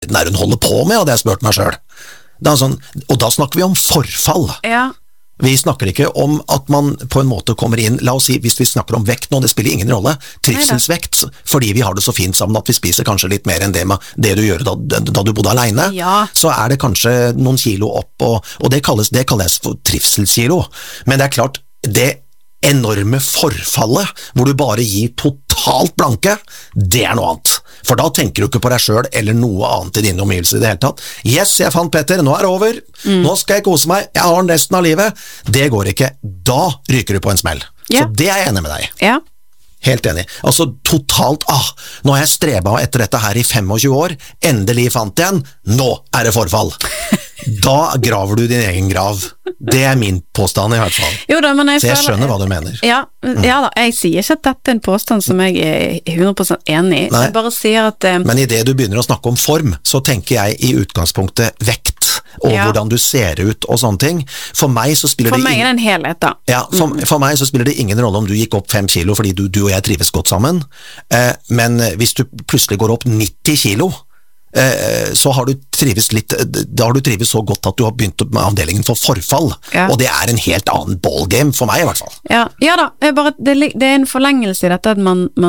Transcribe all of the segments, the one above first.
er hun holder på med, hadde jeg spurt meg selv. Det sånn, og da snakker vi om forfall. Ja. Vi snakker ikke om at man på en måte kommer inn, la oss si, hvis vi snakker om vekt nå, det spiller ingen rolle, trivselsvekt, fordi vi har det så fint sammen at vi spiser kanskje litt mer enn det du gjør da du bodde alene, så er det kanskje noen kilo opp, og det kalles for trivselskilo. Men det er klart, det enorme forfallet, hvor du bare gir totalt blanke, det er noe annet. For da tenker du ikke på deg selv eller noe annet i dine omgivelser i det hele tatt. Yes, jeg fant Petter, nå er det over. Nå skal jeg kose meg, jeg har den resten av livet. Det går ikke. Da ryker du på en smell. Så det er jeg enig med deg. Ja. Helt enig. Altså totalt, nå har jeg strebet etter dette her i 25 år, endelig fant jeg en, nå er det forfall. Da graver du din egen grav. Det er min påstand i hvert fall. Jo da, men så jeg skjønner hva du mener. Ja da, jeg sier ikke at dette er en påstand som jeg er 100% enig i. Jeg bare sier at men i det du begynner å snakke om form, så tenker jeg i utgangspunktet vekt, og hvordan du ser ut og sånne ting. For meg så spiller for meg er det en helhet da. Ja, for meg så spiller det ingen rolle om du gikk opp 5 kilo fordi du og jeg trives godt sammen, men hvis du plutselig går opp 90 kilo, så har du trives litt, da har du trives så godt at du har begynt med avdelingen for forfall, og det er en helt annen ballgame for meg i hvert fall. Ja da, det er en forlengelse i dette at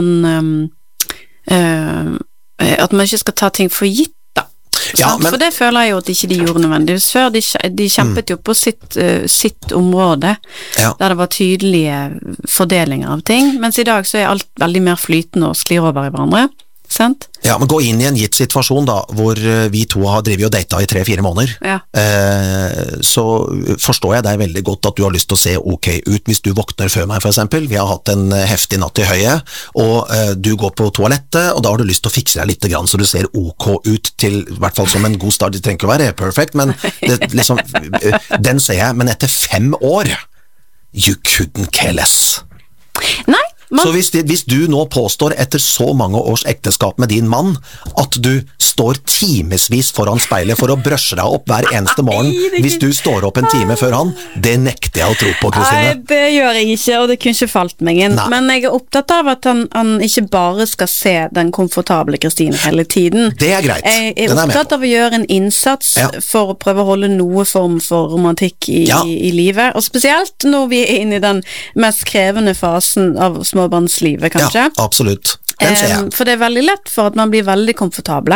at man ikke skal ta ting for gitt da. For det føler jeg jo at ikke de gjorde nødvendigvis før, de kjempet jo på sitt område, der det var tydelige fordelinger av ting, mens i dag så er alt veldig mer flytende og sklir over i hverandre. Sant? Ja, men gå inn i en gitt situasjon da, hvor vi to har drevet og datet i 3-4 måneder, så forstår jeg deg veldig godt at du har lyst til å se ok ut hvis du våkner før meg for eksempel. Vi har hatt en heftig natt i høyet, og du går på toalettet, og da har du lyst til å fikse deg litt grann, så du ser ok ut til, i hvert fall som en god start, det trenger ikke å være perfect, men liksom, den ser jeg, men etter 5 år, you couldn't care less. Nei. Så hvis du nå påstår etter så mange års ekteskap med din mann at du står timesvis foran speilet for å brøsje deg opp hver eneste morgen, hvis du står opp en time før han, det nekter jeg å tro på, Kristine. Nei, det gjør jeg ikke, og det kunne ikke falt meg inn. Men jeg er opptatt av at han ikke bare skal se den komfortable Kristine hele tiden. Det er greit. Jeg er opptatt av å gjøre en innsats for å prøve å holde noe form for romantikk i livet, og spesielt når vi er inne i den mest krevende fasen av småbarnslivet, kanskje. Ja, absolutt. Den ser jeg. For det er veldig lett for at man blir veldig komfortable.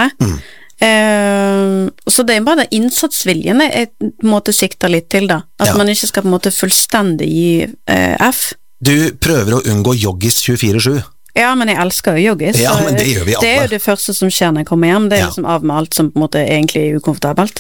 Så det er bare den innsatsviljen jeg på en måte sikter litt til da. At man ikke skal på en måte fullstendig gi F. Du prøver å unngå joggis 24/7. Ja, men jeg elsker jo joggis. Ja, men det gjør vi alle. Det er jo det første som skjer når jeg kommer hjem. Det er liksom av med alt som på en måte egentlig er ukomfortabelt.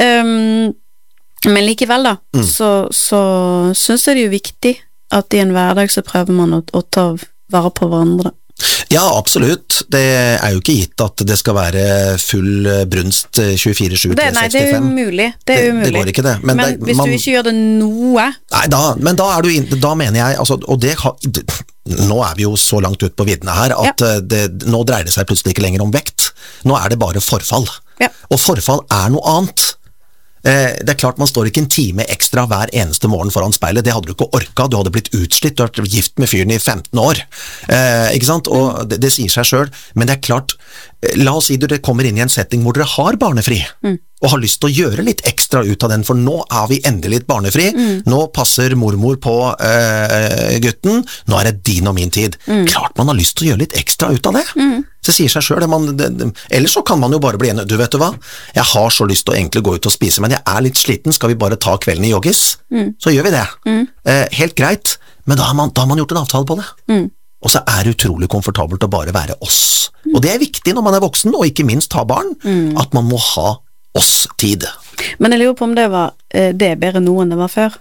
Men likevel da, så synes jeg det er jo viktig at i en hverdag så prøver man å ta vare på hverandre. Ja, absolutt. Det er jo ikke gitt at det skal være full brunst 24/7 365. Nei, det er umulig. Det går ikke det. Men hvis du ikke gjør det noe... Nei, men da er du da mener jeg, altså, og nå er vi jo så langt ut på viddene her, at nå dreier det seg plutselig ikke lenger om vekt. Nå er det bare forfall. Og forfall er noe annet. Det er klart man står ikke en time ekstra hver eneste morgen foran speilet, det hadde du ikke orket, du hadde blitt utslitt, du hadde vært gift med fyren i 15 år, ikke sant, og det sier seg selv, men det er klart, la oss si dere kommer inn i en setting hvor dere har barnefri, og har lyst til å gjøre litt ekstra ut av den, for nå er vi endelig litt barnefri, nå passer mormor på gutten, nå er det din og min tid. Klart man har lyst til å gjøre litt ekstra ut av det. Det sier seg selv, ellers så kan man jo bare bli enig, du vet du hva, jeg har så lyst til å egentlig gå ut og spise, men jeg er litt sliten, skal vi bare ta kvelden i joggis? Så gjør vi det. Helt greit, men da har man gjort en avtale på det. Og så er det utrolig komfortabelt å bare være oss. Og det er viktig når man er voksen, og ikke minst har barn, at man må ha oss-tid. Men jeg lurer på om det er bedre nå enn det var før?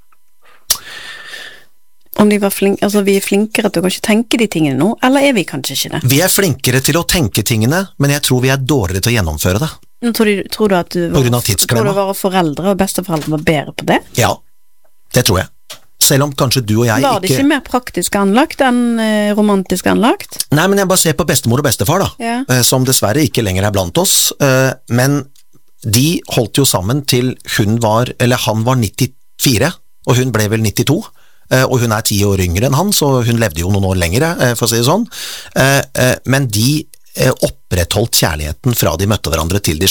Om de var vi er flinkere til å kanskje tenke de tingene nå, eller er vi kanskje ikke det? Vi er flinkere til å tenke tingene, men jeg tror vi er dårligere til å gjennomføre det. Tror du at våre foreldre og besteforeldre var bedre på det? Ja, det tror jeg. Selv om kanskje du og jeg var det ikke mer praktisk anlagt enn romantisk anlagt? Nei, men jeg bare ser på bestemor og bestefar da, som dessverre ikke lenger er blant oss, men de holdt jo sammen til han var 94, og hun ble vel 92, og hun er 10 år yngre enn han, så hun levde jo noen år lengre, for å si det sånn, men de opprettholdt kjærligheten fra de møtte hverandre til de